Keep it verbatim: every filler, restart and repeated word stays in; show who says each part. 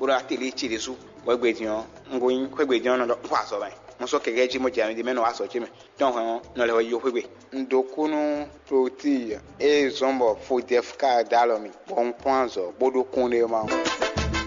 Speaker 1: ora tele chiresu wegbejion ngoyin wegbejion no kwa so bai mo so kege ji mo jami de meno aso chime don ho no le yo wegbe ndokunu proti e zombo fo defka dalomi bon kwanzo bodo kunle ma